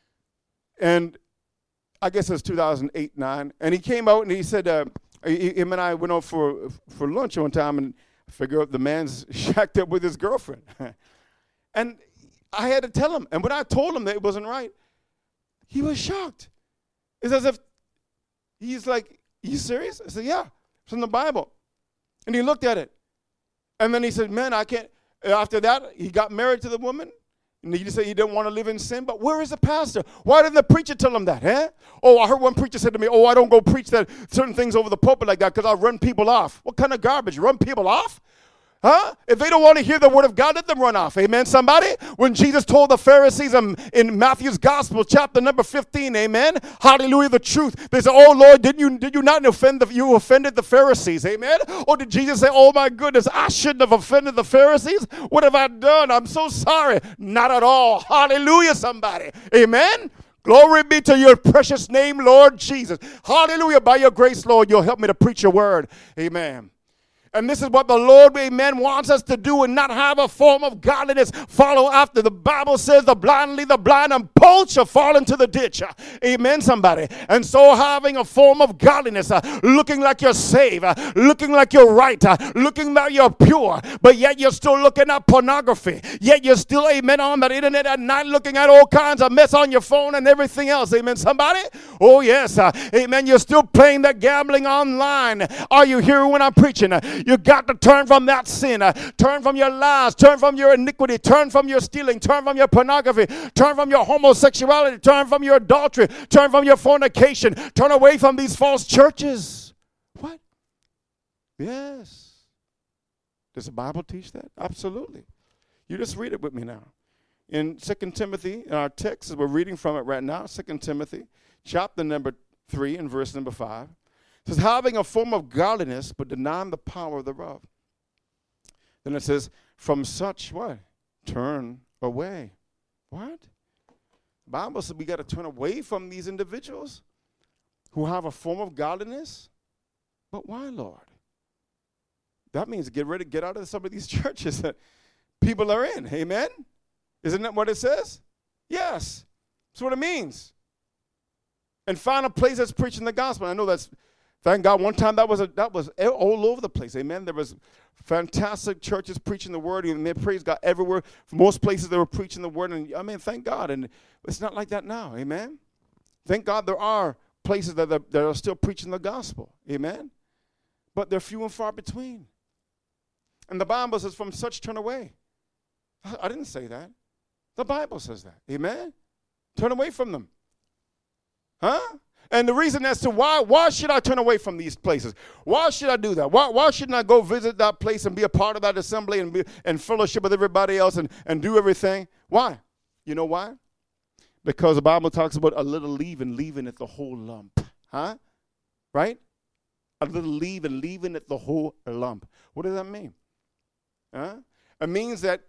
And I guess it was 2008, 9. And he came out and he said, him and I went out for lunch one time and figure out the man's shacked up with his girlfriend. And I had to tell him. And when I told him that it wasn't right, he was shocked. It's as if he's like, "You serious?" I said, "Yeah, it's in the Bible." And he looked at it. And then he said, "Man, I can't." After that, he got married to the woman. And he said he didn't want to live in sin. But where is the pastor? Why didn't the preacher tell him that? Eh? Oh, I heard one preacher said to me, I don't go preach that certain things over the pulpit like that because I run people off. What kind of garbage? Run people off? Huh? If they don't want to hear the word of God, let them run off. Amen, somebody? When Jesus told the Pharisees in Matthew's gospel, chapter number 15, amen? Hallelujah, the truth. They said, "Oh, Lord, did you not you offended the Pharisees?" Amen? Or did Jesus say, "Oh, my goodness, I shouldn't have offended the Pharisees? What have I done? I'm so sorry." Not at all. Hallelujah, somebody. Amen? Glory be to your precious name, Lord Jesus. Hallelujah. By your grace, Lord, you'll help me to preach your word. Amen. And this is what the Lord, amen, wants us to do and not have a form of godliness. Follow after. The Bible says the blind lead the blind and both shall fall into the ditch. Amen, somebody. And so having a form of godliness, looking like you're saved, looking like you're right, looking like you're pure, but yet you're still looking at pornography. Yet you're still, amen, on that internet at night looking at all kinds of mess on your phone and everything else. Amen, somebody. Oh, yes. Amen. You're still playing that gambling online. Are you hearing when I'm preaching? You got to turn from that sin. Turn from your lies. Turn from your iniquity. Turn from your stealing. Turn from your pornography. Turn from your homosexuality. Turn from your adultery. Turn from your fornication. Turn away from these false churches. What? Yes. Does the Bible teach that? Absolutely. You just read it with me now. In 2 Timothy, in our text, we're reading from it right now, 2 Timothy, chapter number 3 and verse number 5. It says, having a form of godliness, but denying the power thereof. Then it says, from such, what? Turn away. What? The Bible says we got to turn away from these individuals who have a form of godliness. But why, Lord? That means get out of some of these churches that people are in. Amen? Isn't that what it says? Yes. That's what it means. And find a place that's preaching the gospel. I know that's, thank God, one time that was all over the place. Amen. There was fantastic churches preaching the word. And praise God, everywhere. Most places they were preaching the word. And I mean, thank God. And it's not like that now. Amen. Thank God there are places that are still preaching the gospel. Amen. But they're few and far between. And the Bible says, from such turn away. I didn't say that. The Bible says that. Amen. Turn away from them. Huh? And the reason as to why should I turn away from these places? Why should I do that? Why shouldn't I go visit that place and be a part of that assembly and fellowship with everybody else and do everything? Why? You know why? Because the Bible talks about a little leaven at the whole lump. Huh? Right? A little leaven at the whole lump. What does that mean? Huh? It means that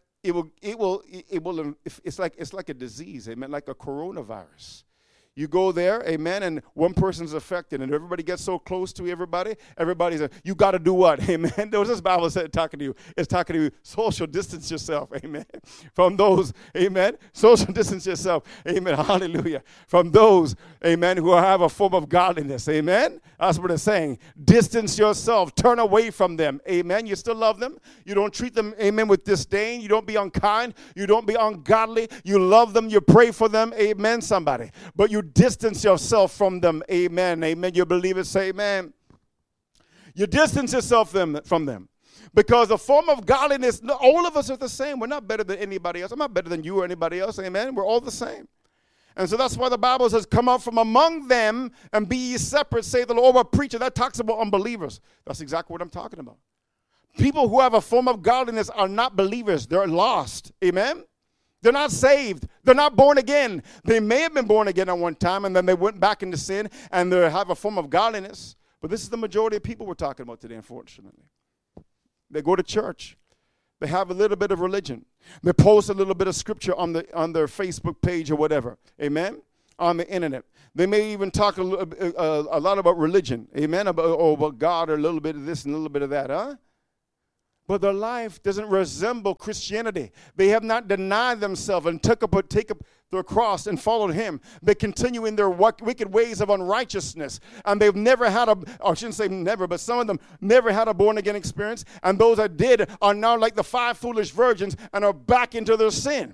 it's like a disease, amen, like a coronavirus. You go there, amen, and one person's affected, and everybody gets so close to everybody. Everybody's you got to do what, amen? Those this Bible said talking to you. It's talking to you. Social distance yourself, amen. From those, amen. Social distance yourself, amen. Hallelujah. From those, amen, who have a form of godliness, amen. That's what it's saying. Distance yourself. Turn away from them, amen. You still love them. You don't treat them, amen, with disdain. You don't be unkind. You don't be ungodly. You love them. You pray for them, amen, somebody. But you distance yourself from them. Amen. Amen. You believe it? Say amen. You distance yourself from them. Because a form of godliness, all of us are the same. We're not better than anybody else. I'm not better than you or anybody else. Amen. We're all the same. And so that's why the Bible says, come out from among them and be ye separate, say the Lord. Well, preacher, that talks about unbelievers. That's exactly what I'm talking about. People who have a form of godliness are not believers. They're lost. Amen? They're not saved. They're not born again. They may have been born again at one time, and then they went back into sin, and they have a form of godliness. But this is the majority of people we're talking about today, unfortunately. They go to church. They have a little bit of religion. They post a little bit of scripture on their Facebook page or whatever. Amen? On the internet. They may even talk a lot about religion. Amen? About God, or a little bit of this and a little bit of that. Huh? But their life doesn't resemble Christianity. They have not denied themselves and take up their cross and followed him. They continue in their wicked ways of unrighteousness. And they've never had I shouldn't say never, but some of them never had a born-again experience. And those that did are now like the 5 foolish virgins and are back into their sin.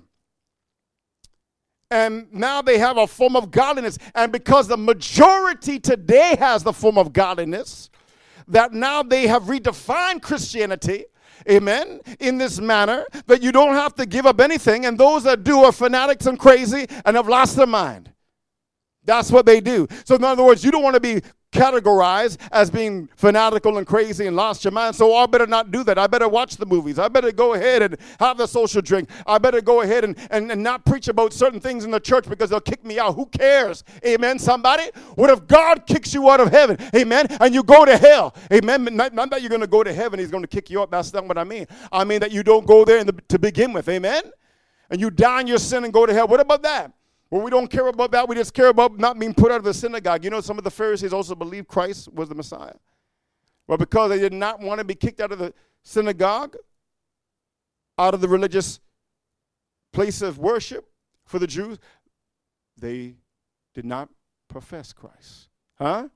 And now they have a form of godliness. And because the majority today has the form of godliness, that now they have redefined Christianity, amen, in this manner, that you don't have to give up anything, and those that do are fanatics and crazy and have lost their mind. That's what they do. So in other words, you don't want to be categorized as being fanatical and crazy and lost your mind, so I better not do that. I better watch the movies. I better go ahead and have the social drink. I better go ahead and not preach about certain things in the church because they'll kick me out. Who cares? Amen, somebody? What if God kicks you out of heaven? Amen? And you go to hell. Amen? Not that you're going to go to heaven, he's going to kick you out. That's not what I mean. I mean that you don't go there to begin with. Amen? And you die in your sin and go to hell. What about that? Well, we don't care about that. We just care about not being put out of the synagogue. You know, some of the Pharisees also believed Christ was the Messiah. Well, because they did not want to be kicked out of the synagogue, out of the religious place of worship for the Jews, they did not profess Christ. Huh?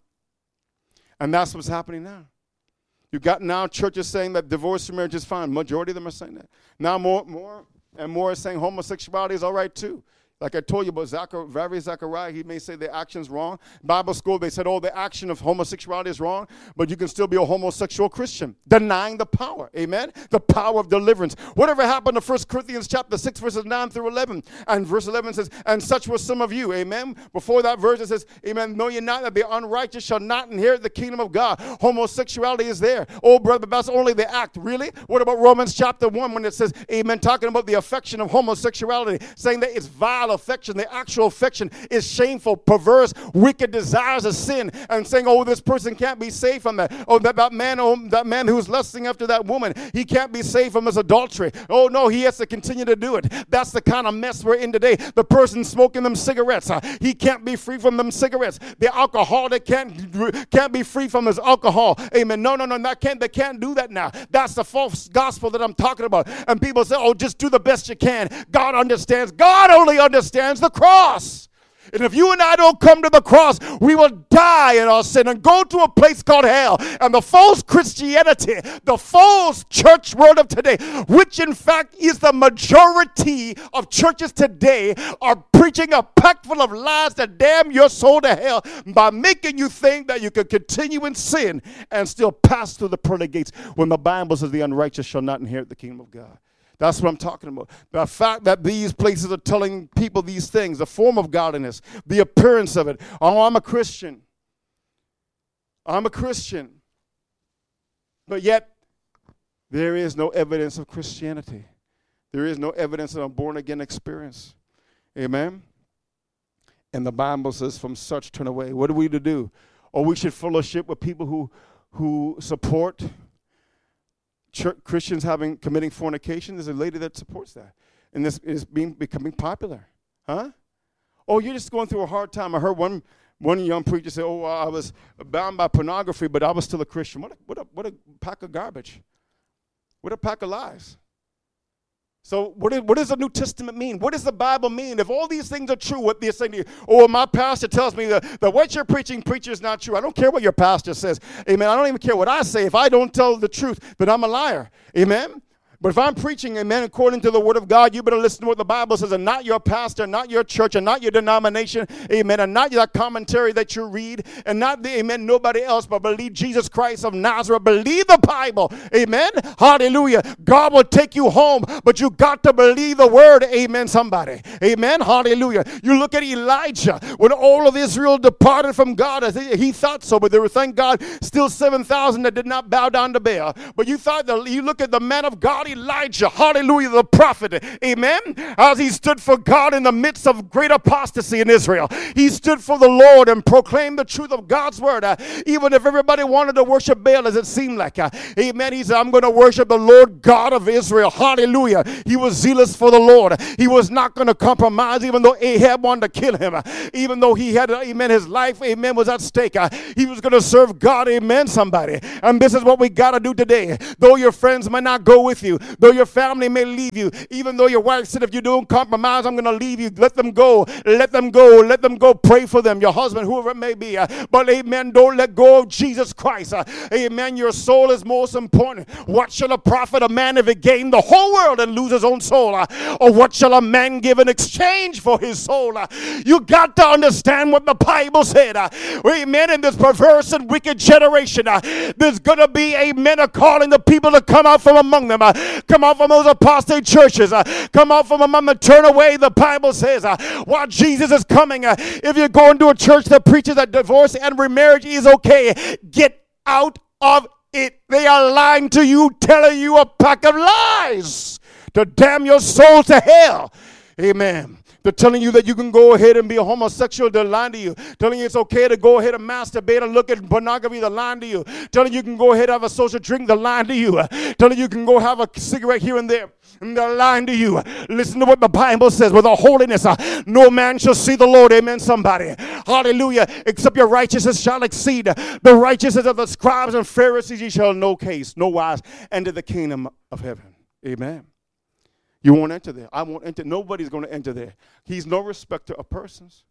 And that's what's happening now. You've got now churches saying that divorce and marriage is fine. Majority of them are saying that. Now more and more are saying homosexuality is all right too. Like I told you about Zachariah, he may say the action's wrong. Bible school, they said, the action of homosexuality is wrong, but you can still be a homosexual Christian, denying the power, amen? The power of deliverance. Whatever happened to 1 Corinthians chapter 6, verses 9 through 11? And verse 11 says, and such were some of you, amen? Before that verse it says, amen, know ye not that the unrighteous shall not inherit the kingdom of God. Homosexuality is there. Oh, brother, that's only the act. Really? What about Romans chapter 1 when it says, amen, talking about the affection of homosexuality, saying that it's vile affection, the actual affection is shameful, perverse, wicked desires of sin, and saying, this person can't be saved from that. That man who's lusting after that woman, he can't be saved from his adultery. Oh no, he has to continue to do it. That's the kind of mess we're in today. The person smoking them cigarettes, he can't be free from them cigarettes. The alcoholic can't be free from his alcohol. Amen. No, they can't do that now. That's the false gospel that I'm talking about. And people say, just do the best you can. God understands. God only understands the cross. And if you and I don't come to the cross, we will die in our sin and go to a place called hell. And the false Christianity, the false church world of today, which in fact is the majority of churches today, are preaching a pack full of lies that damn your soul to hell by making you think that you can continue in sin and still pass through the pearly gates when the Bible says the unrighteous shall not inherit the kingdom of God. That's what I'm talking about. The fact that these places are telling people these things, the form of godliness, the appearance of it. Oh, I'm a Christian. I'm a Christian. But yet, there is no evidence of Christianity. There is no evidence of a born-again experience. Amen? And the Bible says, from such turn away. What are we to do? We should fellowship with people who support Christians committing fornication. There's a lady that supports that, and this is becoming popular. Huh? You're just going through a hard time. I heard one young preacher say, I was bound by pornography, but I was still a Christian. What a pack of garbage. What a pack of lies. So what does the New Testament mean? What does the Bible mean? If all these things are true, what they're saying to you, my pastor tells me that what you're preaching is not true. I don't care what your pastor says. Amen. I don't even care what I say. If I don't tell the truth, then I'm a liar. Amen. But if I'm preaching, amen, according to the word of God, you better listen to what the Bible says, and not your pastor, not your church, and not your denomination, amen, and not that commentary that you read, and not the, amen, nobody else, but believe Jesus Christ of Nazareth. Believe the Bible, amen, hallelujah. God will take you home, but you got to believe the word, amen, somebody, amen, hallelujah. You look at Elijah, when all of Israel departed from God, he thought so, but there were, thank God, still 7,000 that did not bow down to Baal. But you look at the man of God, Elijah, hallelujah, the prophet, amen, as he stood for God in the midst of great apostasy in Israel. He stood for the Lord and proclaimed the truth of God's word, even if everybody wanted to worship Baal, as it seemed like, amen. He said, I'm going to worship the Lord God of Israel, hallelujah. He was zealous for the Lord. He was not going to compromise, even though Ahab wanted to kill him, even though he had, amen, his life, amen, was at stake. He was going to serve God, amen, somebody. And this is what we got to do today. Though your friends may not go with you, though your family may leave you, even though your wife said, if you don't compromise, I'm going to leave you. Let them go. Let them go. Let them go. Pray for them. Your husband, whoever it may be. But amen, don't let go of Jesus Christ. Amen. Your soul is most important. What shall a profit a man if he gain the whole world and lose his own soul? Or what shall a man give in exchange for his soul? You got to understand what the Bible said. Amen. In this perverse and wicked generation, there's going to be, amen, a calling the people to come out from among them. Come out from those apostate churches. Come out from among them. Turn away, the Bible says. While Jesus is coming, if you're going to a church that preaches that divorce and remarriage is okay, get out of it. They are lying to you, telling you a pack of lies to damn your soul to hell. Amen. They're telling you that you can go ahead and be a homosexual. They're lying to you. Telling you it's okay to go ahead and masturbate and look at pornography. They're lying to you. Telling you can go ahead and have a social drink. They're lying to you. Telling you can go have a cigarette here and there. And they're lying to you. Listen to what the Bible says. With a holiness, no man shall see the Lord. Amen, somebody. Hallelujah. Except your righteousness shall exceed the righteousness of the scribes and Pharisees. Ye shall no wise enter the kingdom of heaven. Amen. You won't enter there. I won't enter. Nobody's going to enter there. He's no respecter of persons.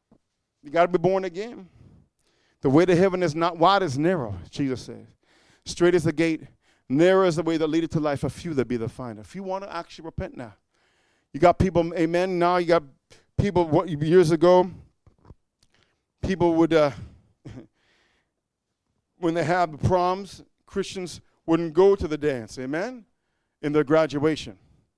You got to be born again. The way to heaven is not wide, it's narrow, Jesus says. Straight is the gate. Narrow is the way that leadeth to life. A few that be the finder. If you want to actually repent now. You got people, amen, now you got people, years ago, people would, when they have the proms, Christians wouldn't go to the dance, amen, in their graduation.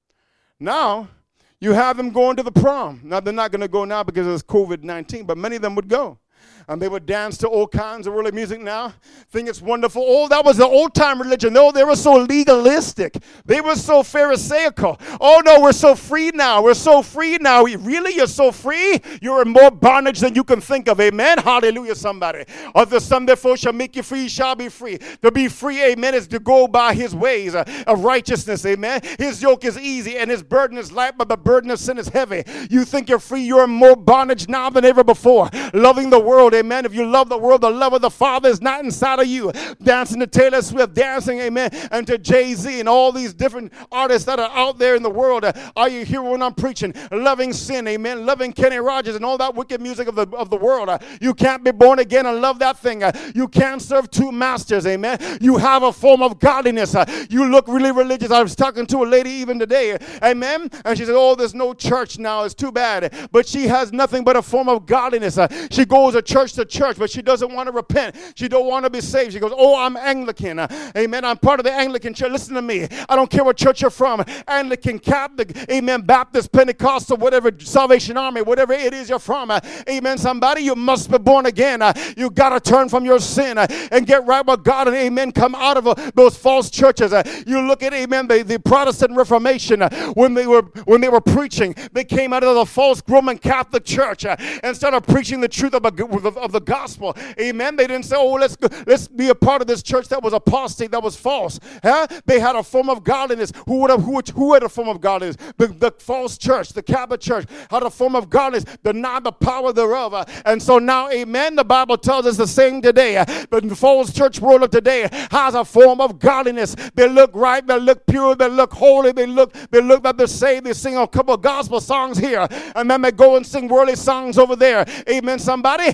Now, you have them going to the prom. Now, they're not going to go now because it's COVID-19, but many of them would go. And they would dance to all kinds of worldly music now. Think it's wonderful. Oh, that was the old-time religion. No, they were so legalistic. They were so pharisaical. Oh, no, we're so free now. We're so free now. Really? You're so free? You're in more bondage than you can think of. Amen? Hallelujah, somebody. Or the Son therefore shall make you free, you shall be free. To be free, amen, is to go by his ways of righteousness. Amen? His yoke is easy and his burden is light, but the burden of sin is heavy. You think you're free. You're in more bondage now than ever before. Loving the world, amen. If you love the world, the love of the Father is not inside of you. Dancing to Taylor Swift, dancing, amen, and to Jay-Z and all these different artists that are out there in the world. Are you here when I'm preaching? Loving sin, amen. Loving Kenny Rogers and all that wicked music of the world. You can't be born again and love that thing. You can't serve two masters, amen. You have a form of godliness. You look really religious. I was talking to a lady even today, amen, and she said, oh, there's no church now. It's too bad. But she has nothing but a form of godliness. She goes to church, but she doesn't want to repent. She don't want to be saved. She goes, oh, I'm Anglican. Amen. I'm part of the Anglican church. Listen to me. I don't care what church you're from. Anglican, Catholic, amen, Baptist, Pentecostal, whatever, Salvation Army, whatever it is you're from. Amen, somebody. You must be born again. You got to turn from your sin and get right with God and, amen, come out of those false churches. You look at, amen, the Protestant Reformation when they were preaching. They came out of the false Roman Catholic Church and started preaching the truth of the gospel. Amen. They didn't say, oh, let's be a part of this church that was apostate, that was false. They had a form of godliness. Who had a form of godliness? The false church, the Catholic church had a form of godliness, denied the power thereof. And so now, amen, the Bible tells us the same today. The false church world of today has a form of godliness. They look right, they look pure, they look holy, they look that they're saved. They sing a couple of gospel songs here, and then they go and sing worldly songs over there. Amen, somebody.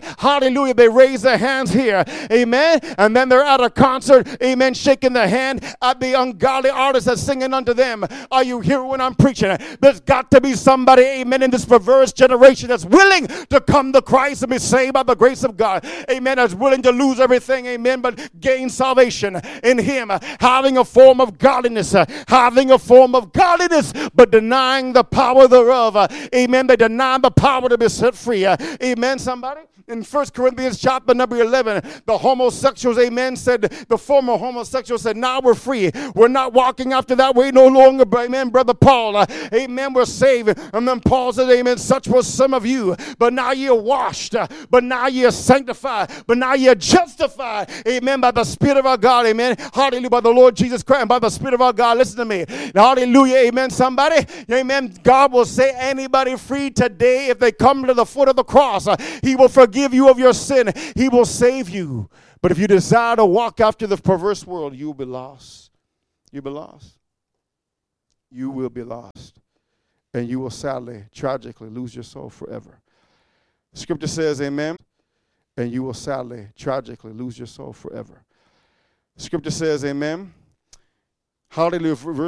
hallelujah, they raise their hands here, amen, and then they're at a concert, amen, shaking their hand at the ungodly artist that's singing unto them. Are you hearing when I'm preaching? There's got to be somebody, amen, in this perverse generation that's willing to come to Christ and be saved by the grace of God, amen, that's willing to lose everything, amen, but gain salvation in Him, having a form of godliness, but denying the power thereof, amen. They deny the power to be set free, amen, somebody. In 1 Corinthians chapter number 11, the homosexuals, amen, said, the former homosexuals said, now we're free. We're not walking after that way no longer, amen, Brother Paul. Amen, we're saved. And then Paul said, amen, such was some of you. But now you're washed. But now you're sanctified. But now you're justified. Amen, by the Spirit of our God. Amen. Hallelujah, by the Lord Jesus Christ. And by the Spirit of our God. Listen to me. Hallelujah, amen, somebody. Amen. God will set anybody free today if they come to the foot of the cross. He will forgive you of your sin. He will save you. But if you desire to walk after the perverse world, you will be lost. You'll be lost. You will be lost. And you will sadly, tragically lose your soul forever. Scripture says, amen, and you will sadly, tragically lose your soul forever. Scripture says, amen, hallelujah.